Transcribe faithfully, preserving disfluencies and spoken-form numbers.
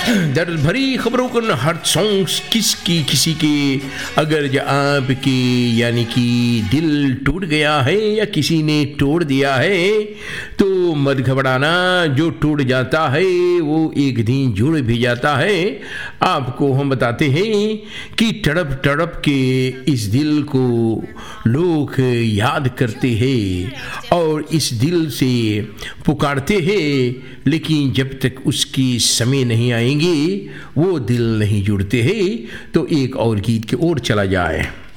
दर्द भरी खबरों को हर सॉन्ग्स किसकी किसी के, अगर जो आपके यानी कि दिल टूट गया है या किसी ने तोड़ दिया है तो मत घबराना, जो टूट जाता है वो एक दिन जुड़ भी जाता है। आपको हम बताते हैं कि तड़प तड़प के इस दिल को लोग याद करते हैं और इस दिल से पुकारते हैं, लेकिन जब तक उसकी समय नहीं आएंगे वो दिल नहीं जुड़ते हैं। तो एक और गीत की ओर चला जाए।